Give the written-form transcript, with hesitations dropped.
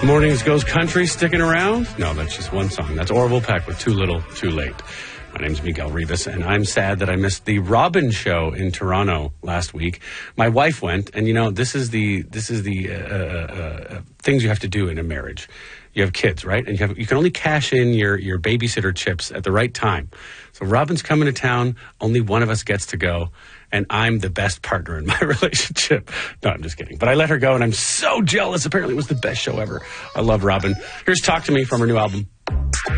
Mornings Goes Country sticking around? No, that's just one song. That's Orville Peck with Too Little, Too Late. My name's Miguel Rivas, and I'm sad that I missed the Robin show in Toronto last week. My wife went, and this is the things you have to do in a marriage. You have kids, right? And you can only cash in your babysitter chips at the right time. So Robin's coming to town. Only one of us gets to go. And I'm the best partner in my relationship. No, I'm just kidding. But I let her go, and I'm so jealous. Apparently it was the best show ever. I love Robin. Here's Talk to Me from her new album.